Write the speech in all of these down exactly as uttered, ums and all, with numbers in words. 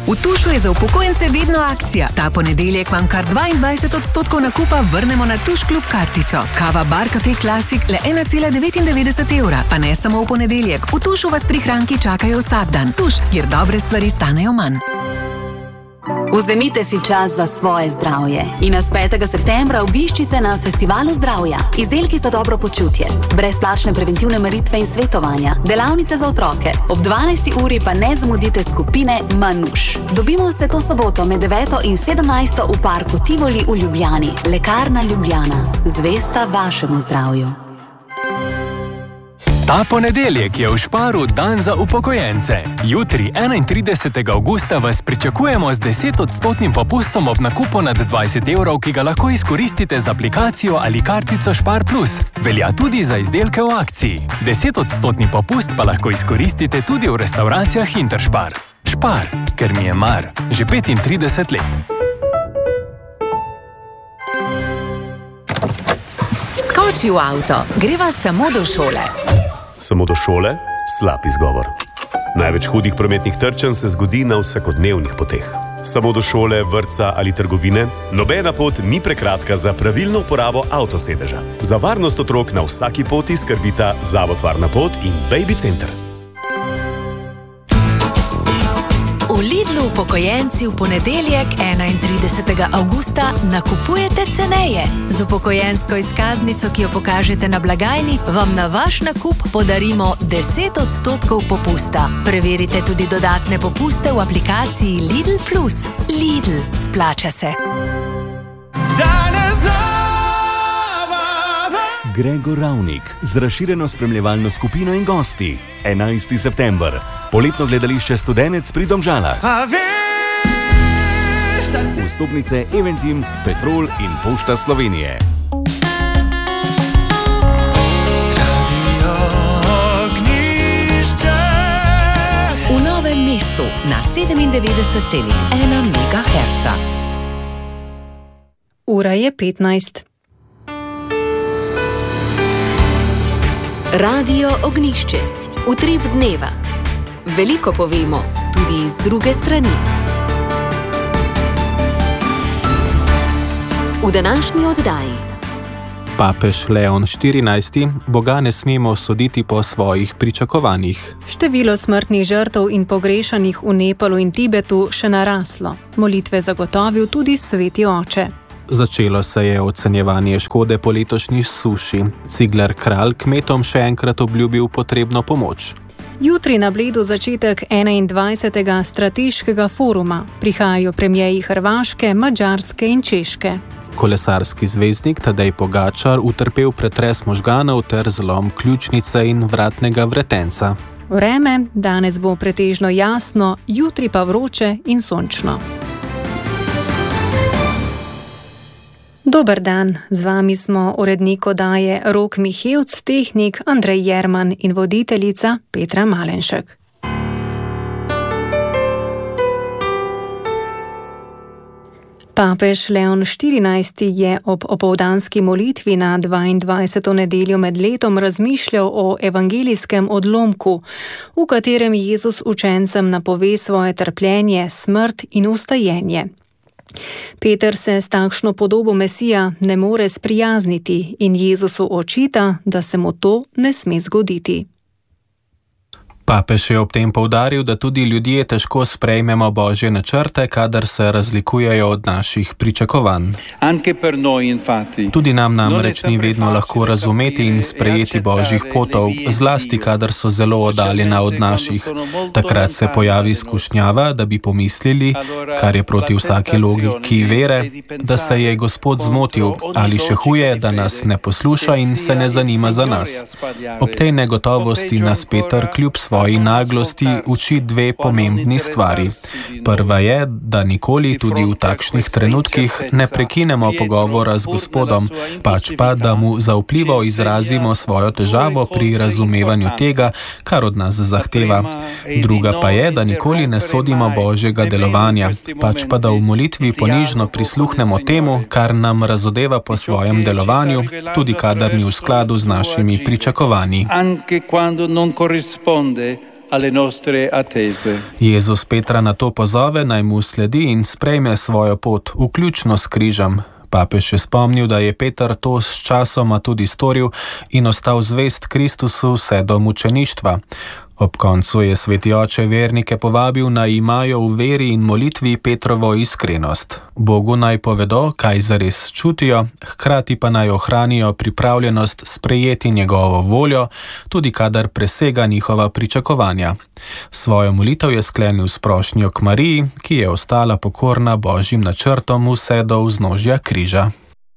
V Tušu je za upokojence vedno akcija. Ta ponedeljek vam kar dvaindvajset odstotkov nakupa vrnemo na Tuš klub kartico. Kava Bar Cafe Classic le ena cela devetindevetdeset evra. Pa ne samo v ponedeljek. V Tušu vas prihranki čakajo vsak dan. Tuš, kjer dobre stvari stanejo manj. Vzemite si čas za svoje zdravje in nas petega septembra obiščite na Festivalu zdravja. Izdelki za dobro počutje, brezplačne preventivne meritve in svetovanja, delavnice za otroke. Ob dvanajsti uri pa ne zamudite skupine Manuš. Dobimo se to soboto med deveto in sedemnajsto v parku Tivoli v Ljubljani. Lekarna Ljubljana. Zvesta vašemu zdravju. Ta ponedeljek je v Sparu dan za upokojence. Jutri, enaintridesetega avgusta, vas pričakujemo z desetodstotnim popustom ob nakupu nad dvajset evrov, ki ga lahko izkoristite z aplikacijo ali kartico Spar Plus. Velja tudi za izdelke v akciji. desetodstotni popust pa lahko izkoristite tudi v restavracijah Interspar. Spar, ker mi je mar. Že petintrideset let. Skoči v avto. Greva samo do šole. Samo do šole? Slab izgovor. Največ hudih prometnih trčenj se zgodi na vsakodnevnih poteh. Samo do šole, vrtca ali trgovine? Nobena pot ni prekratka za pravilno uporabo avtosedeža. Za varnost otrok na vsaki poti skrbita Zavod Varna pot in Baby Center. V Lidlu upokojenci v ponedeljek, enaintridesetega avgusta, nakupujete ceneje. Z upokojensko izkaznico, ki jo pokažete na blagajni, vam na vaš nakup podarimo deset odstotkov popusta. Preverite tudi dodatne popuste v aplikaciji Lidl Plus. Lidl, splača se. Gregor Ravnik z razširjeno spremljevalno skupino in gosti. enajsti september. Poletno gledališče Studenec pri Domžalah. Vstopnice Eventim, Petrol in Pošta Slovenije. V Novem mestu na sedemindevetdeset celih ena megaherca. Ura je petnajst. Radio Ognjišče. Utrip dneva. Veliko povemo, tudi iz druge strani. V današnji oddaji. Papež Leon štirinajsti. Boga ne smemo soditi po svojih pričakovanjih. Število smrtnih žrtev in pogrešanih v Nepalu in Tibetu še naraslo. Molitve zagotovil tudi Sveti oče. Začelo se je ocenjevanje škode po letošnji suši. Cigler Kralj kmetom še enkrat obljubil potrebno pomoč. Jutri na Bledu začetek enaindvajsetega strateškega foruma. Prihajajo premierji Hrvaške, Madžarske in Češke. Kolesarski zvezdnik Tadej Pogačar utrpel pretres možganov ter zlom ključnice in vratnega vretenca. Vreme, danes bo pretežno jasno, jutri pa vroče in sončno. Dober dan, z vami smo urednik oddaje Rok Mihevc, tehnik Andrej Jerman in voditeljica Petra Malenšek. Papež Leon štirinajsti je ob opoldanski molitvi na dvaindvajseto nedeljo med letom razmišljal o evangelijskem odlomku, v katerem Jezus učencem napove svoje trpljenje, smrt in vstajenje. Peter se s takšno podobo Mesija ne more sprijazniti in Jezusu očita, da se mu to ne sme zgoditi. Papež je ob tem poudaril, da tudi ljudje težko sprejmemo Božje načrte, kadar se razlikujejo od naših pričakovanj. Tudi nam namreč ni vedno lahko razumeti in sprejeti Božjih potov, zlasti kadar so zelo oddaljena od naših. Takrat se pojavi skušnjava, da bi pomislili, kar je proti vsaki logiki vere, da se je Gospod zmotil ali še huje, da nas ne posluša in se ne zanima za nas. Ob tej negotovosti nas Peter kljub svoji naglosti uči dve pomembni stvari. Prva je, da nikoli tudi v takšnih trenutkih ne prekinemo pogovora z Gospodom, pač pa, da mu zaupljivo izrazimo svojo težavo pri razumevanju tega, kar od nas zahteva. Druga pa je, da nikoli ne sodimo Božjega delovanja, pač pa, da v molitvi ponižno prisluhnemo temu, kar nam razodeva po svojem delovanju, tudi kadar ni v skladu z našimi pričakovanji. alle nostre attese. Jezus Petra na to pozove, naj mu sledi in sprejme svojo pot, vključno s križem. Papež je spomnil, da je Peter to s časoma tudi storil in ostal zvest Kristusu vse do mučeništva. Ob koncu je sveti oče vernike povabil, naj imajo v veri in molitvi Petrovo iskrenost. Bogu naj povedo, kaj zares čutijo, hkrati pa naj ohranijo pripravljenost sprejeti njegovo voljo, tudi kadar presega njihova pričakovanja. Svojo molitev je sklenil s prošnjo k Mariji, ki je ostala pokorna Božjim načrtom vse do vznožja križa.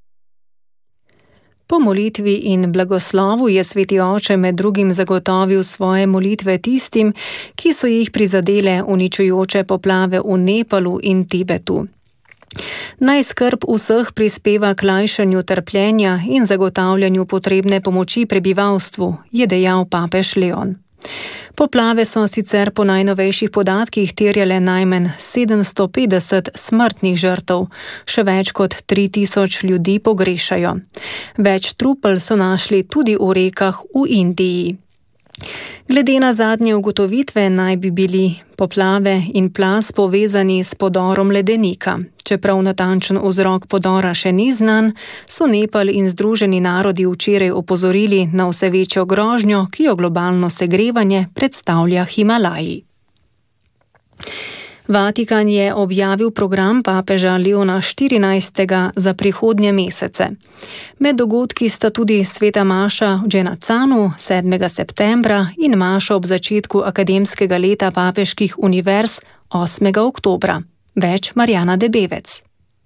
Po molitvi in blagoslovu je sveti oče med drugim zagotovil svoje molitve tistim, ki so jih prizadele uničujoče poplave v Nepalu in Tibetu. Naj skrb vseh prispeva k lajšanju trpljenja in zagotavljanju potrebne pomoči prebivalstvu, je dejal papež Leon. Poplave so sicer po najnovejših podatkih terjale najmanj sedemsto petdeset smrtnih žrtev, še več kot tri tisoč ljudi pogrešajo. Več trupel so našli tudi v rekah v Indiji. Glede na zadnje ugotovitve naj bi bili poplave in plaz povezani s podorom ledenika. Čeprav natančen vzrok podora še ni znan, so Nepal in Združeni narodi včeraj opozorili na vse večjo grožnjo, ki jo globalno segrevanje predstavlja Himalaji. Vatikan je objavil program papeža Leona štirinajstega za prihodnje mesece. Med dogodki sta tudi sveta maša v Dženacanu sedmega septembra in maša ob začetku akademskega leta papeških univerz osmega oktobra. Več Marjana Debevec.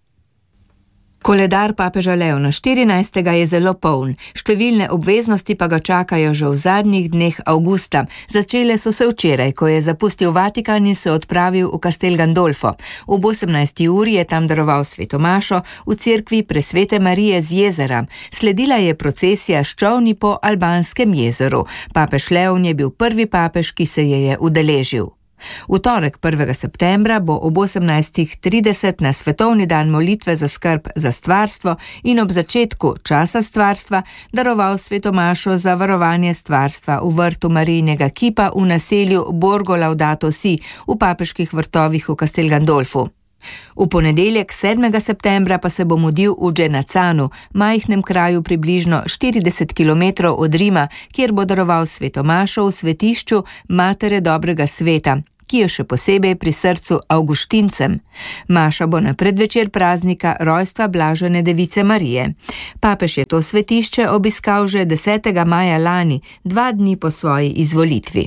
Koledar papeža Leona štirinajstega je zelo poln, številne obveznosti pa ga čakajo že v zadnjih dneh avgusta. Začele so se včeraj, ko je zapustil Vatikan in se odpravil v Castel Gandolfo. Ob osemnajsti uri je tam daroval sveto mašo v cerkvi Presvete Marije z jezera. Sledila je procesija s čolni po Albanskem jezeru. Papež Leon je bil prvi papež, ki se je je udeležil. V torek prvega septembra bo ob osemnajstih trideset na svetovni dan molitve za skrb za stvarstvo in ob začetku časa stvarstva daroval sveto mašo za varovanje stvarstva v vrtu Marijinega kipa v naselju Borgo Laudato Si v papeških vrtovih v Castel Gandolfu. V ponedeljek sedmega septembra pa se bo mudil v Dženacanu, majhnem kraju približno štirideset kilometrov od Rima, kjer bo daroval sveto mašo v svetišču Matere dobrega sveta, ki je še posebej pri srcu avguštincem. Maša bo na predvečer praznika rojstva Blažene device Marije. Papež je to svetišče obiskal že desetega maja lani, dva dni po svoji izvolitvi.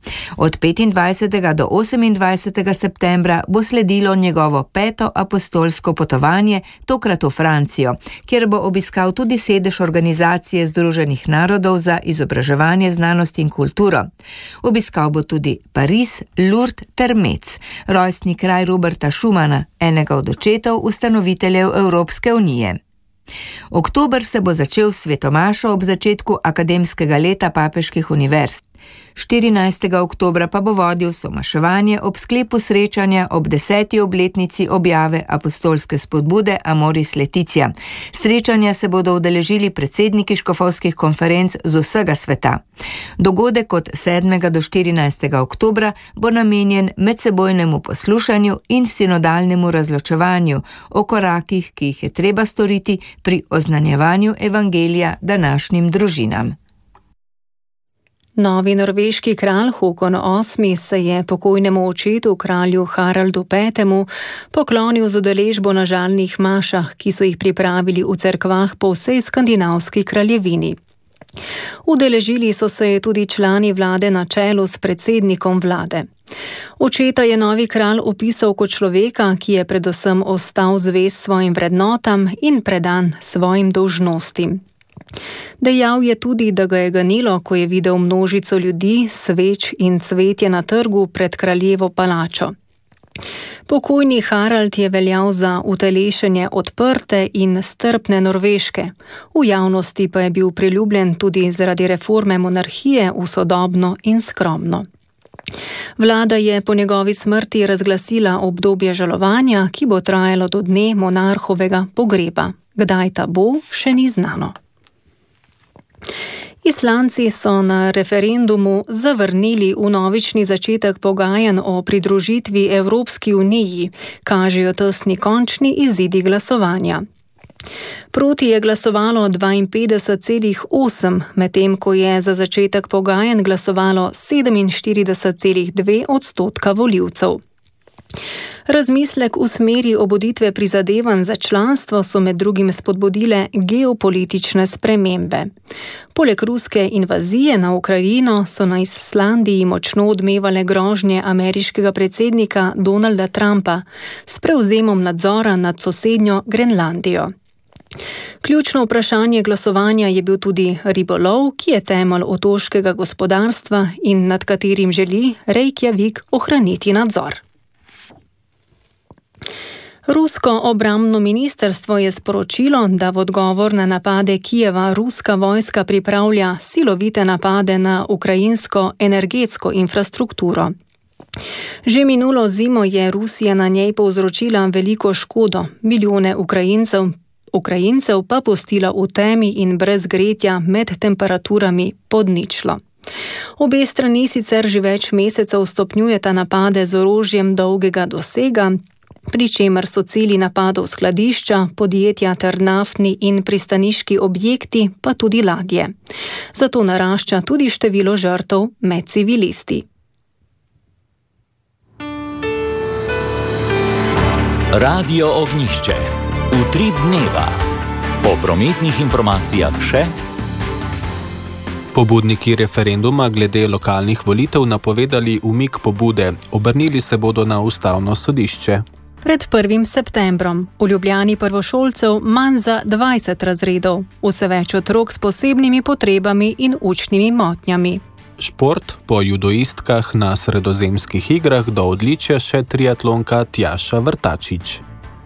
Od petindvajsetega do osemindvajsetega septembra bo sledilo njegovo peto apostolsko potovanje, tokrat v Francijo, kjer bo obiskal tudi sedež Organizacije Združenih narodov za izobraževanje, znanost in kulturo. Obiskal bo tudi Pariz, Lourdes ter Metz, rojstni kraj Roberta Schumana, enega od očetov ustanoviteljev Evropske unije. Oktober se bo začel s sveto mašo ob začetku akademskega leta papeških univerz. štirinajstega oktobra pa bo vodil somaševanje ob sklepu srečanja ob deseti obletnici objave apostolske spodbude Amoris Laetitia. Srečanja se bodo udeležili predsedniki škofovskih konferenc z vsega sveta. Dogodek od sedmega do štirinajstega oktobra bo namenjen medsebojnemu poslušanju in sinodalnemu razločevanju o korakih, ki jih je treba storiti pri oznanjevanju evangelija današnjim družinam. Novi norveški kralj Håkon osmi se je pokojnemu očetu kralju Haraldu petemu poklonil z udeležbo na žalnih mašah, ki so jih pripravili v cerkvah po vsej skandinavski kraljevini. Udeležili so se tudi člani vlade na čelu s predsednikom vlade. Očeta je novi kralj opisal kot človeka, ki je predvsem ostal zvest svojim vrednotam in predan svojim dolžnostim. Dejal je tudi, da ga je ganilo, ko je videl množico ljudi, sveč in cvetje na trgu pred kraljevo palačo. Pokojni Harald je veljal za utelešenje odprte in strpne Norveške. V javnosti pa je bil priljubljen tudi zaradi reforme monarhije v sodobno in skromno. Vlada je po njegovi smrti razglasila obdobje žalovanja, ki bo trajalo do dne monarhovega pogreba. Kdaj ta bo, še ni znano. Islandci so na referendumu zavrnili vnovični začetek pogajanj o pridružitvi Evropski uniji, kažejo tesni končni izidi glasovanja. Proti je glasovalo dvainpetdeset celih osem, medtem ko je za začetek pogajanj glasovalo sedeminštirideset celih dve odstotka volivcev. Razmislek v smeri obuditve prizadevanj za članstvo so med drugim spodbudile geopolitične spremembe. Poleg ruske invazije na Ukrajino so na Islandiji močno odmevale grožnje ameriškega predsednika Donalda Trumpa s prevzemom nadzora nad sosednjo Grenlandijo. Ključno vprašanje glasovanja je bil tudi ribolov, ki je temelj otoškega gospodarstva in nad katerim želi Reykjavik ohraniti nadzor. Rusko obrambno ministrstvo je sporočilo, da v odgovor na napade Kijeva ruska vojska pripravlja silovite napade na ukrajinsko energetsko infrastrukturo. Že minulo zimo je Rusija na njej povzročila veliko škodo, milijone Ukrajincev, Ukrajincev pa pustila v temi in brez gretja med temperaturami pod ničlo. Obe strani sicer že več mesecev stopnjujeta napade z orožjem dolgega dosega, pri čemer so cilji napadov skladišča, podjetja ter naftni in pristaniški objekti, pa tudi ladje. Zato narašča tudi število žrtev med civilisti. Radio Ognjišče. Utrip dneva. Po prometnih informacijah še. Pobudniki referenduma glede lokalnih volitev napovedali umik pobude. Obrnili se bodo na ustavno sodišče. Pred prvim septembrom v Ljubljani prvošolcev manj za dvajset razredov, vse več otrok s posebnimi potrebami in učnimi motnjami. Šport po judoistkah na sredozemskih igrah do odličja še triatlonka Tjaša Vrtačič.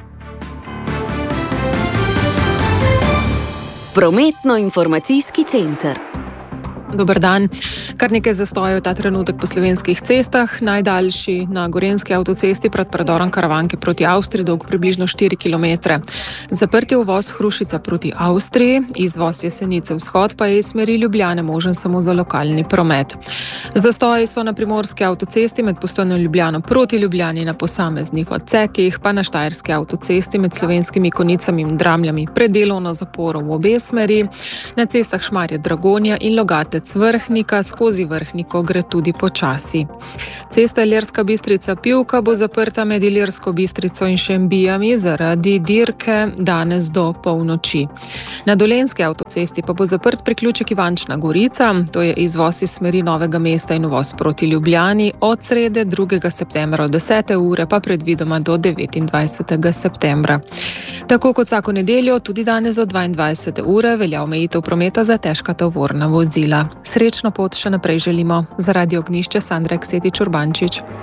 Prometno-informacijski center. Dober dan. Kar nekaj zastojev ta trenutek po slovenskih cestah, najdaljši na gorenjski avtocesti pred predorom Karavanke proti Avstriji, dolg približno štiri kilometre. Zaprt je uvoz Hrušica proti Avstriji, izvoz Jesenice vzhod pa je iz smeri Ljubljane možen samo za lokalni promet. Zastoji so na primorski avtocesti med Postojno in Ljubljano proti Ljubljani na posameznih odsekih, pa na štajerski avtocesti med Slovenskimi Konicami in Dramljami pred delovno zaporo v obe smeri, na cestah Šmarje-Dragonja in Logatec Vrhnika skozi Vrhniko gre tudi počasi. Cesta Ilirska Bistrica-Pivka bo zaprta med Ilirsko Bistrico in Šembijami zaradi dirke danes do polnoči. Na Dolenjski avtocesti pa bo zaprt priključek Ivančna Gorica, to je izvoz iz smeri Novega mesta in uvoz proti Ljubljani od srede drugega septembra od desete ure pa predvidoma do devetindvajsetega septembra. Tako kot vsako nedeljo, tudi danes do dvaindvajsete ure velja omejitev prometa za težka tovorna vozila. Srečno pot še naprej želimo. Za Radio Ognjišče Sandra Eksetič Urbančič.